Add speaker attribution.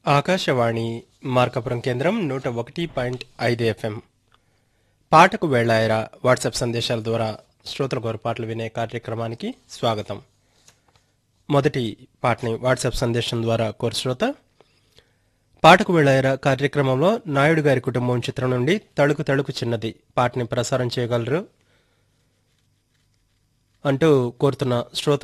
Speaker 1: ఆకాశవాణి మార్కాపురం కేంద్రం 101.5 FM. పాటకు వేళాయరా WhatsApp సందేశాల ద్వారా శ్రోతల కోరు పాటలు వినే కార్యక్రమానికి స్వాగతం. మొదటి పాటని వాట్సాప్ సందేశం ద్వారా కోరు శ్రోత పాటకు వేళాయరా కార్యక్రమంలో నాయుడు గారి కుటుంబం చిత్రం నుండి తళుకు తళుకు చిన్నది పాటని ప్రసారం చేయగలరు అంటూ కోరుతున్న శ్రోత